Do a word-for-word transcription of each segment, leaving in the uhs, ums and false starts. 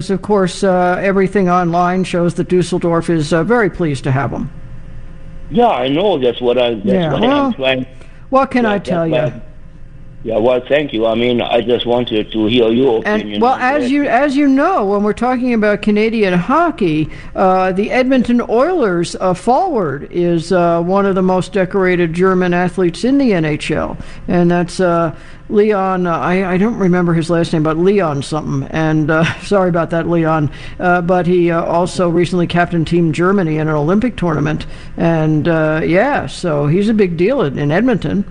of course, uh, everything online shows that Dusseldorf is uh, very pleased to have him. Yeah, I know. That's what I. That's Yeah, what well, I'm trying. What can yeah, I tell you? I, yeah, well, thank you. I mean, I just wanted to hear your opinion. And, well, as that. you as you know, when we're talking about Canadian hockey, uh, the Edmonton Oilers uh, forward is uh, one of the most decorated German athletes in the N H L, and that's uh, Leon. Uh, I I don't remember his last name, but Leon something. And uh, sorry about that, Leon. Uh, but he uh, also recently captained Team Germany in an Olympic tournament, and uh, yeah, so he's a big deal in, in Edmonton.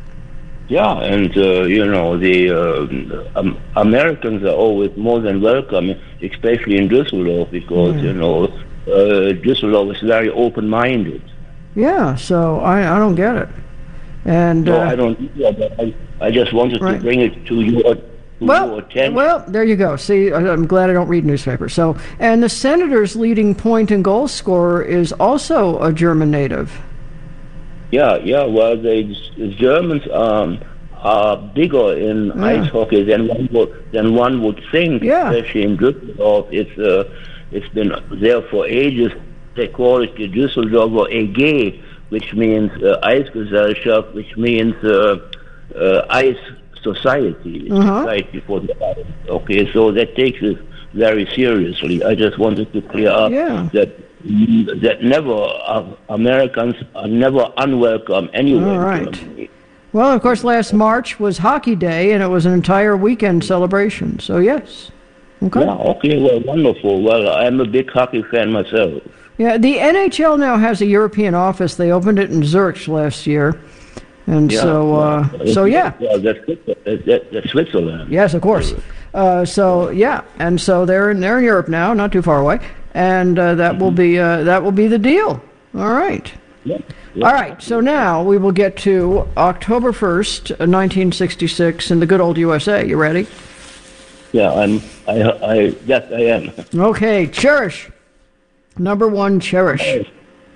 Yeah, and, uh, you know, the uh, um, Americans are always more than welcome, especially in Düsseldorf, because, mm. you know, uh, Düsseldorf is very open-minded. Yeah, so I, I don't get it. And No, uh, I don't either, but I, I just wanted right. to bring it to your, to well, your attention. Well, there you go. See, I'm glad I don't read newspapers. So, and the Senators' leading point and goal scorer is also a German native. Yeah, yeah. Well, the, the Germans um, are bigger in yeah. ice hockey than one would than one would think. Yeah. Especially in Düsseldorf, it's uh, it's been there for ages. They call it the Düsseldorfer E G, which means uh, Eisgesellschaft, which means uh, uh, ice society, uh-huh. society for the ice. Okay, so that takes it very seriously. I just wanted to clear up yeah. that. that never uh, Americans are never unwelcome anywhere. All right. Well, of course, last March was Hockey Day, and it was an entire weekend celebration. So yes. Okay. Yeah. Okay. Well, wonderful. Well, I'm a big hockey fan myself. Yeah. The N H L now has a European office. They opened it in Zurich last year, and yeah, so uh, yeah. so yeah. Yeah, that's, that's, that's Switzerland. Yes, of course. Uh, so yeah, and so they're in they're in Europe now, not too far away. And uh, that mm-hmm. will be uh, that will be the deal. All right. Yeah, yeah. All right. So now we will get to October first, nineteen sixty-six, in the good old U S A. You ready? Yeah, I'm. I. I. Yes, I am. Okay. Cherish. Number one, cherish.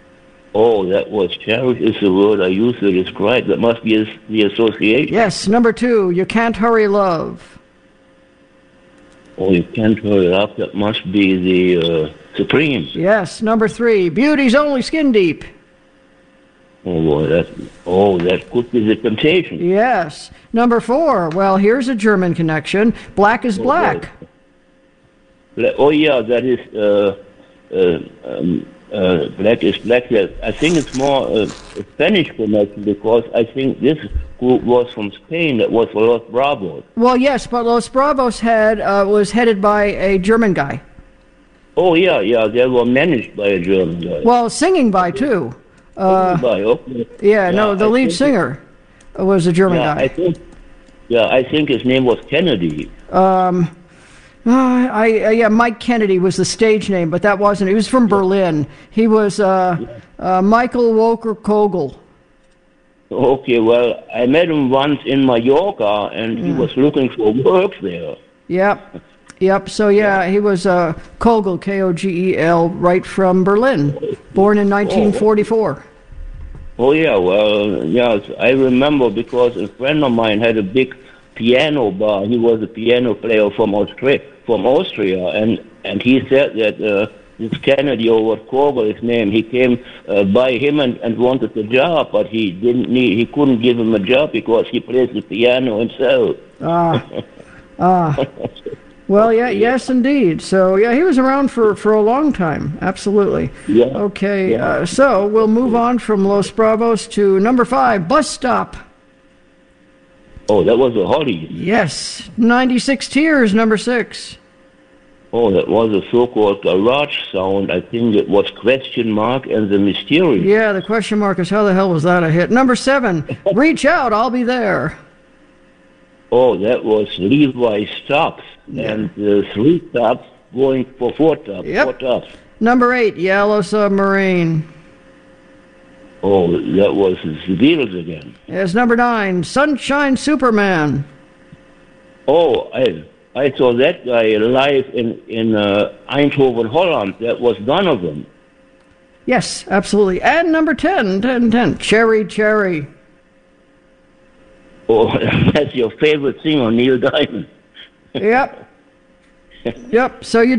Oh, that was cherish is the word I used to describe. That must be the association. Yes. Number two, you can't hurry love. Oh, you can't hurry up. That must be the uh, Supremes. Yes. Number three, beauty's only skin deep. Oh, boy, that, oh, that could be the Temptation. Yes. Number four, well, here's a German connection. Black is oh, black. Black. Oh, yeah, that is, uh, uh, um, uh, black is black. I think it's more uh, a Spanish connection because I think this group was from Spain. That was Los Bravos. Well, yes, but Los Bravos had uh, was headed by a German guy. Oh, yeah, yeah, they were managed by a German guy. Well, singing by, too. Uh, singing by, okay. Yeah, yeah, no, the I lead singer it, was a German yeah, guy. I think, yeah, I think his name was Kennedy. Um... Uh, I, uh, yeah, Mike Kennedy was the stage name, but that wasn't. He was from Berlin. He was uh, uh, Michael Walker Kogel. Okay, well, I met him once in Mallorca, and he yeah. was looking for work there. Yep, yep. So yeah, he was uh, Kogel, K O G E L, right from Berlin, born in nineteen forty-four. Oh yeah, well, yes, I remember because a friend of mine had a big piano bar. He was a piano player from Austria. From Austria, and, and he said that uh, this Kennedy, or what Kogel his name, he came uh, by him and, and wanted the job, but he didn't need, he couldn't give him a job because he plays the piano himself. Ah, ah. Well, yeah, yes, indeed. So yeah, he was around for, for a long time. Absolutely. Yeah. Okay. Yeah. Uh, so we'll move on from Los Bravos to number five, Bus Stop. Oh, that was a Holly. Yes. ninety-six Tears, number six. Oh, that was a so-called garage sound. I think it was Question Mark and the Mysterious. Yeah, the question mark is how the hell was that a hit? Number seven, Reach Out, I'll Be There. Oh, that was Levi Stops. Yeah. And uh, three stops going for four stops. Yep. Four stops. Number eight, Yellow Submarine. Oh, that was the Beatles again. Yes, number nine, Sunshine Superman. Oh, I I saw that guy live in in uh, Eindhoven, Holland. That was Donovan. Yes, absolutely. And number ten, ten, ten, Cherry Cherry. Oh, that's your favorite singer, Neil Diamond. Yep. Yep. So you